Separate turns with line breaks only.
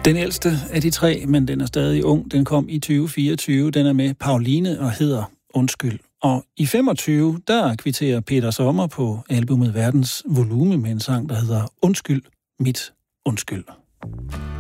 Den ældste af de tre, men den er stadig ung, den kom i 2024. Den er med Pauline og hedder Undskyld. Og i 25, der kvitterer Peter Sommer på albumet Verdens Volume med en sang, der hedder Undskyld, mit undskyld.